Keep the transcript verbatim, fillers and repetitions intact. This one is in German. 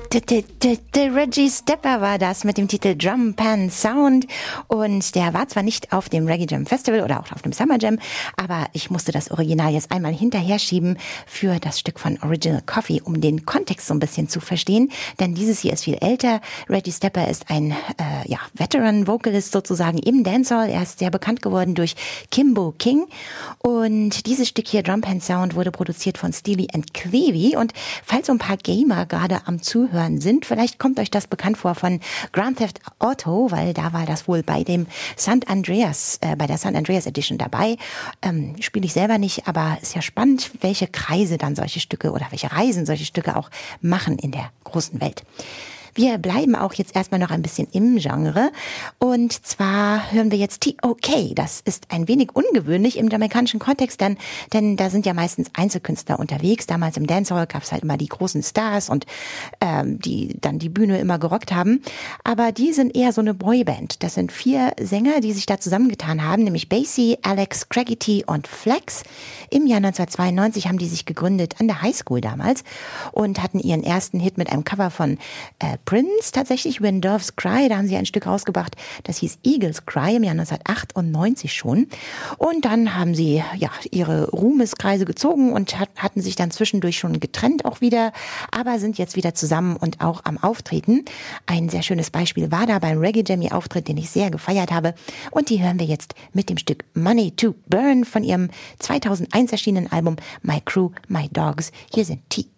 Reggie Stepper war das mit dem Titel Drum Pan Sound und der war zwar nicht auf dem Reggae Jam Festival oder auch auf dem Summer Jam, aber ich musste das Original jetzt einmal hinterher schieben für das Stück von Original Coffee, um den Kontext so ein bisschen zu verstehen, denn dieses hier ist viel älter. Reggie Stepper ist ein äh, ja, Veteran-Vocalist sozusagen im Dancehall. Er ist sehr bekannt geworden durch Kimbo King und dieses Stück hier, Drum Pan Sound, wurde produziert von Steely and Clevie und falls so ein paar Gamer gerade am Zuhören sind. Vielleicht kommt euch das bekannt vor von Grand Theft Auto, weil da war das wohl bei dem San Andreas, äh, bei der San Andreas Edition dabei. Ähm, spiele ich selber nicht, aber ist ja spannend, welche Kreise dann solche Stücke oder welche Reisen solche Stücke auch machen in der großen Welt. Wir bleiben auch jetzt erstmal noch ein bisschen im Genre und zwar hören wir jetzt T O K. Das ist ein wenig ungewöhnlich im jamaikanischen Kontext, denn, denn da sind ja meistens Einzelkünstler unterwegs. Damals im Dancehall gab es halt immer die großen Stars und ähm, die dann die Bühne immer gerockt haben. Aber die sind eher so eine Boyband. Das sind vier Sänger, die sich da zusammengetan haben, nämlich Basie, Alex, Craggy und Flex. Im Jahr neunzehnhundertzweiundneunzig haben die sich gegründet an der Highschool damals und hatten ihren ersten Hit mit einem Cover von äh, Prince, tatsächlich When Doves Cry, da haben sie ein Stück rausgebracht, das hieß Eagles Cry im Jahr neunzehnhundertachtundneunzig schon. Und dann haben sie ja ihre Ruhmeskreise gezogen und hat, hatten sich dann zwischendurch schon getrennt auch wieder, aber sind jetzt wieder zusammen und auch am Auftreten. Ein sehr schönes Beispiel war da beim Reggae Jam Auftritt, den ich sehr gefeiert habe. Und die hören wir jetzt mit dem Stück Money to Burn von ihrem zweitausendeins erschienenen Album My Crew, My Dogs. Hier sind T